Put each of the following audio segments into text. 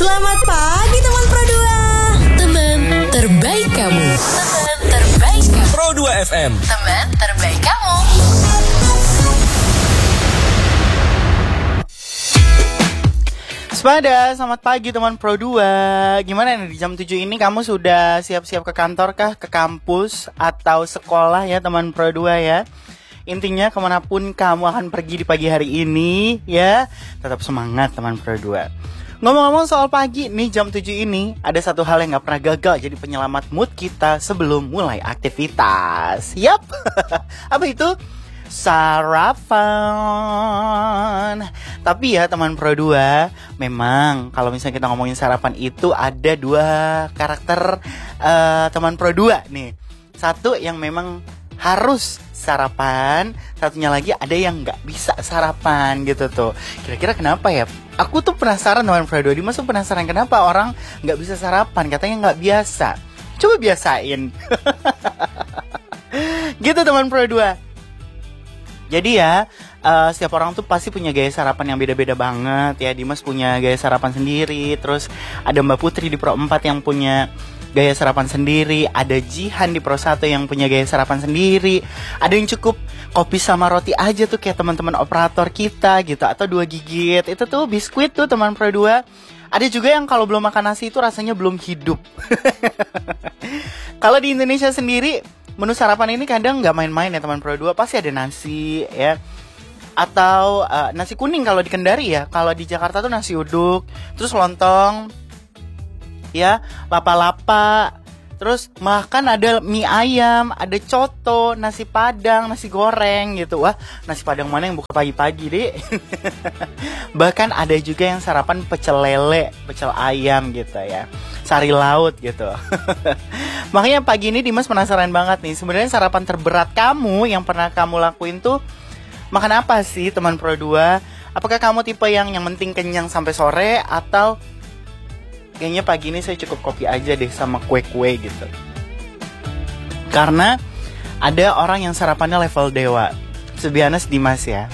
Selamat pagi teman Pro 2. Teman terbaik kamu. Teman terbaik kamu. Pro 2 FM. Teman terbaik kamu. Sepada, selamat pagi teman Pro 2. Gimana nih di jam 7 ini kamu sudah siap-siap ke kantor kah? Ke kampus atau sekolah ya teman Pro 2 ya? Intinya kemanapun kamu akan pergi di pagi hari ini ya, tetap semangat teman Pro 2. Ngomong-ngomong soal pagi nih jam 7 ini, ada satu hal yang gak pernah gagal jadi penyelamat mood kita sebelum mulai aktivitas. Yap, apa itu? Sarapan. Tapi ya teman Pro 2, memang kalau misalnya kita ngomongin sarapan itu ada dua karakter teman Pro 2 nih. Satu yang memang harus sarapan, satunya lagi ada yang nggak bisa sarapan gitu tuh. Kira-kira kenapa ya? Aku tuh penasaran teman Pro 2. Dimas tuh penasaran kenapa orang nggak bisa sarapan, katanya nggak biasa. Coba biasain. Gitu teman Pro 2. Jadi ya, setiap orang tuh pasti punya gaya sarapan yang beda-beda banget ya. Dimas punya gaya sarapan sendiri. Terus ada Mbak Putri di Pro 4 yang punya gaya sarapan sendiri. Ada Jihan di Pro 1 yang punya gaya sarapan sendiri. Ada yang cukup kopi sama roti aja tuh kayak teman-teman operator kita gitu. Atau 2 gigit, itu tuh biskuit tuh teman Pro 2. Ada juga yang kalau belum makan nasi itu rasanya belum hidup. Kalau di Indonesia sendiri, menu sarapan ini kadang nggak main-main ya teman Pro 2. Pasti ada nasi ya, atau nasi kuning kalau di Kendari ya. Kalau di Jakarta tuh nasi uduk, terus lontong ya, lapa-lapa. Terus makan ada mie ayam, ada coto, nasi padang, nasi goreng gitu. Wah, nasi padang mana yang buka pagi-pagi deh. Bahkan ada juga yang sarapan pecel lele, pecel ayam gitu ya, sari laut gitu. Makanya pagi ini Dimas penasaran banget nih, sebenarnya sarapan terberat kamu yang pernah kamu lakuin tuh makan apa sih teman Pro 2? Apakah kamu tipe yang penting kenyang sampai sore, atau kayaknya pagi ini saya cukup kopi aja deh sama kue-kue gitu? Karena ada orang yang sarapannya level dewa. To be honest, Dimas ya.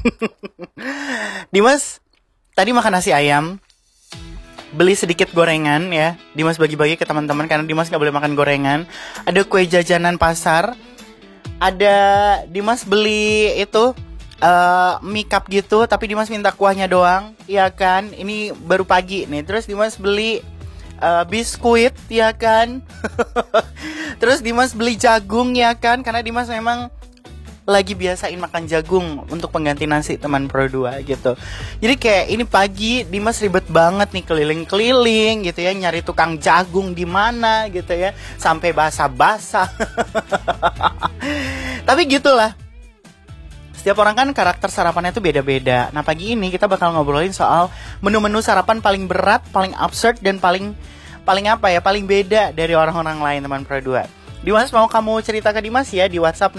Dimas tadi makan nasi ayam, beli sedikit gorengan ya. Dimas bagi-bagi ke teman-teman karena Dimas gak boleh makan gorengan. Ada kue jajanan pasar. Ada Dimas beli itu mie cup gitu, tapi Dimas minta kuahnya doang, ya kan? Ini baru pagi nih. Terus Dimas beli biskuit, ya kan? Terus Dimas beli jagung, ya kan? Karena Dimas memang lagi biasain makan jagung untuk pengganti nasi teman Pro 2 gitu. Jadi kayak ini pagi Dimas ribet banget nih keliling-keliling gitu ya, nyari tukang jagung di mana gitu ya, sampai basah-basah. Tapi gitulah. Setiap orang kan karakter sarapannya tuh beda-beda. Nah pagi ini kita bakal ngobrolin soal menu-menu sarapan paling berat, paling absurd, dan paling apa ya, paling beda dari orang-orang lain teman Pro 2. Dimas mau kamu cerita ke Dimas ya di WhatsApp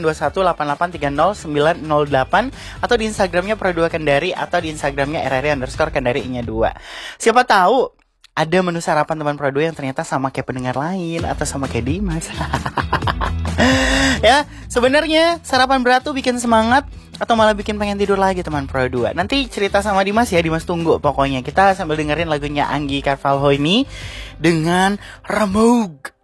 082188300908 atau di Instagramnya Pro 2 Kendari atau di Instagramnya RRI_Kendari-nya 2. Siapa tahu ada menu sarapan teman Pro 2 yang ternyata sama kayak pendengar lain atau sama kayak Dimas. Ya, sebenarnya sarapan berat tuh bikin semangat atau malah bikin pengen tidur lagi teman Pro 2. Nanti cerita sama Dimas ya, Dimas tunggu pokoknya. Kita sambil dengerin lagunya Anggi Carvalho ini dengan Remug.